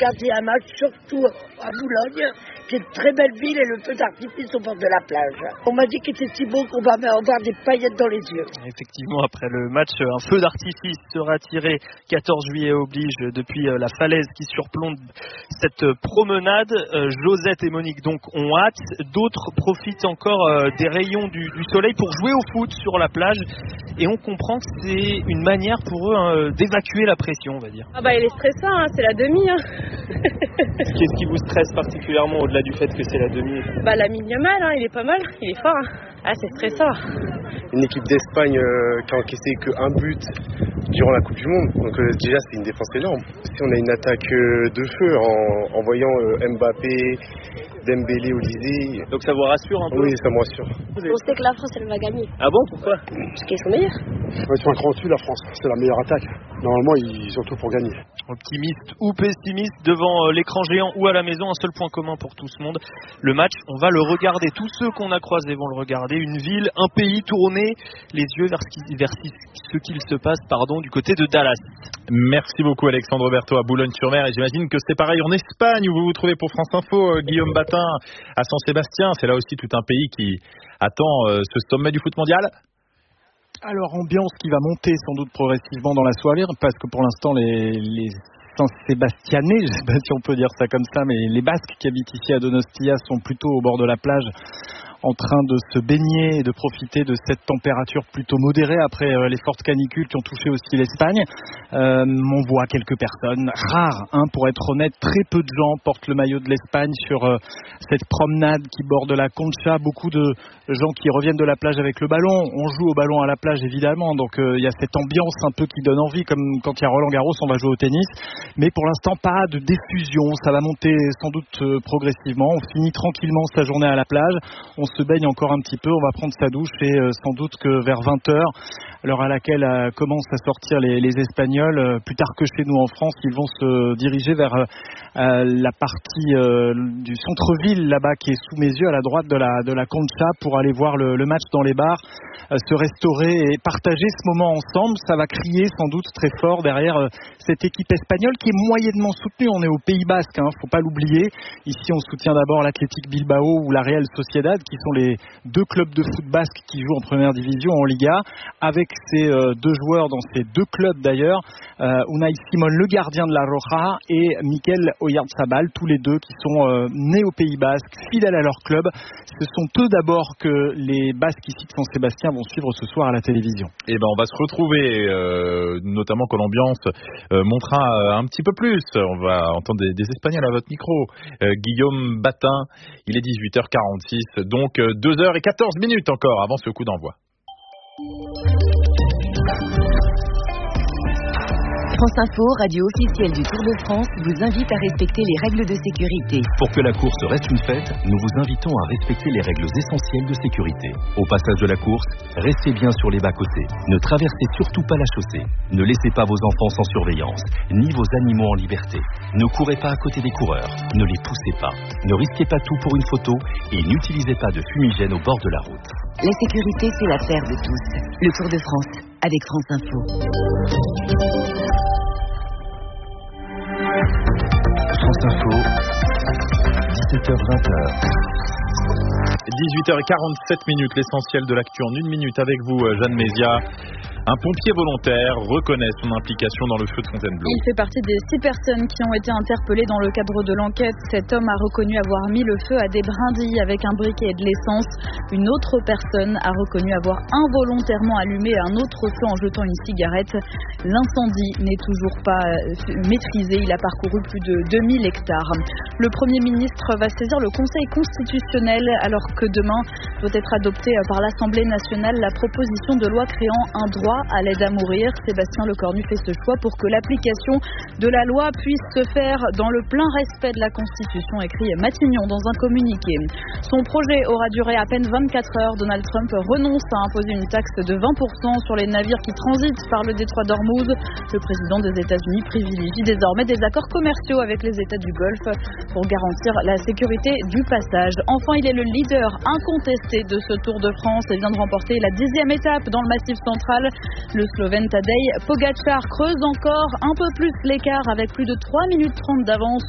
regarder un match, surtout à Boulogne, qui est une très belle ville et le feu d'artifice au bord de la plage. On m'a dit qu'il était si beau qu'on va avoir des paillettes dans les yeux. Effectivement, après le match, un feu d'artifice sera tiré 14 juillet oblige depuis la falaise qui surplombe cette promenade. Josette et Monique donc ont hâte. D'autres profitent encore des rayons du soleil pour jouer au foot sur la plage. Et on comprend que c'est une manière pour eux d'évacuer la pression, on va dire. Ah bah il est stressant, c'est la demi. Qu'est-ce qui vous stresse particulièrement au-delà du fait que c'est la demi? Bah Lamine Yamal, il est pas mal, il est fort. Ah c'est stressant. Une équipe d'Espagne qui a encaissé qu'un but durant la Coupe du Monde. Donc déjà c'est une défense énorme. Si on a une attaque de feu en voyant Mbappé, Dembélé, Olysée. Donc ça vous rassure un peu? Oui, ça me rassure. On sait que la France elle va gagner. Ah bon, pourquoi? Parce qu'ils sont meilleurs. Ils sont un cran au-dessus la France, c'est la meilleure attaque. Normalement ils sont tout pour gagner. Optimiste ou pessimiste devant l'écran géant ou à la maison, un seul point commun pour tout ce monde. Le match, on va le regarder. Tous ceux qu'on a croisés vont le regarder. Une ville, un pays, tourner les yeux vers ce qu'il se passe du côté de Dallas. Merci beaucoup Alexandre Berthaud à Boulogne-sur-Mer, et j'imagine que c'est pareil en Espagne où vous vous trouvez pour France Info. Guillaume Batin à San-Sébastien, c'est là aussi tout un pays qui attend ce sommet du foot mondial. Alors ambiance qui va monter sans doute progressivement dans la soirée, parce que pour l'instant les Saint-Sébastianais, je ne sais pas si on peut dire ça comme ça, mais les Basques qui habitent ici à Donostia sont plutôt au bord de la plage en train de se baigner et de profiter de cette température plutôt modérée après les fortes canicules qui ont touché aussi l'Espagne. On voit quelques personnes, rares pour être honnête, très peu de gens portent le maillot de l'Espagne sur cette promenade qui borde la Concha. Beaucoup de gens qui reviennent de la plage avec le ballon. On joue au ballon à la plage évidemment, donc il y a cette ambiance un peu qui donne envie, comme quand il y a Roland Garros, on va jouer au tennis. Mais pour l'instant, pas de diffusion. Ça va monter sans doute progressivement. On finit tranquillement sa journée à la plage. On se baigne encore un petit peu. On va prendre sa douche et sans doute que vers 20h, l'heure à laquelle commencent à sortir les Espagnols, plus tard que chez nous en France, ils vont se diriger vers la partie du centre-ville là-bas qui est sous mes yeux à la droite de la Concha pour aller voir le match dans les bars, se restaurer et partager ce moment ensemble. Ça va crier sans doute très fort derrière cette équipe espagnole qui est moyennement soutenue. On est au Pays Basque, faut pas l'oublier. Ici on soutient d'abord l'Athletic Bilbao ou la Real Sociedad qui sont les deux clubs de foot basque qui jouent en première division en Liga, avec ces deux joueurs dans ces deux clubs d'ailleurs, Unai Simon le gardien de la Roja et Mikel Oyarzabal, tous les deux qui sont nés au Pays Basque, fidèles à leur club. Ce sont eux d'abord que les Basques ici de Saint-Sébastien vont suivre ce soir à la télévision. Et on va se retrouver, notamment quand l'ambiance montera un petit peu plus. On va entendre des Espagnols à votre micro. Guillaume Batin, il est 18h46, donc 2h14 encore avant ce coup d'envoi. France Info, radio officielle du Tour de France, vous invite à respecter les règles de sécurité. Pour que la course reste une fête, nous vous invitons à respecter les règles essentielles de sécurité. Au passage de la course, restez bien sur les bas-côtés. Ne traversez surtout pas la chaussée. Ne laissez pas vos enfants sans surveillance, ni vos animaux en liberté. Ne courez pas à côté des coureurs. Ne les poussez pas. Ne risquez pas tout pour une photo et n'utilisez pas de fumigène au bord de la route. La sécurité, c'est l'affaire de tous. Le Tour de France, avec France Info. France Info, 17h-20h. 18h47, l'essentiel de l'actu en 1 minute avec vous, Jeanne Mézia. Un pompier volontaire reconnaît son implication dans le feu de Fontainebleau. Il fait partie des 6 personnes qui ont été interpellées dans le cadre de l'enquête. Cet homme a reconnu avoir mis le feu à des brindilles avec un briquet et de l'essence. Une autre personne a reconnu avoir involontairement allumé un autre feu en jetant une cigarette. L'incendie n'est toujours pas maîtrisé. Il a parcouru plus de 2000 hectares. Le Premier ministre va saisir le Conseil constitutionnel alors que demain doit être adoptée par l'Assemblée nationale la proposition de loi créant un droit à l'aide à mourir. Sébastien Lecornu fait ce choix pour que l'application de la loi puisse se faire dans le plein respect de la Constitution, écrit Matignon dans un communiqué. Son projet aura duré à peine 24 heures. Donald Trump renonce à imposer une taxe de 20% sur les navires qui transitent par le détroit d'Ormuz. Le président des États-Unis privilégie désormais des accords commerciaux avec les États du Golfe pour garantir la sécurité du passage. Enfin, il est le leader incontesté de ce Tour de France et vient de remporter la 10e étape dans le Massif central. Le Slovène Tadej Pogačar creuse encore un peu plus l'écart avec plus de 3 minutes 30 d'avance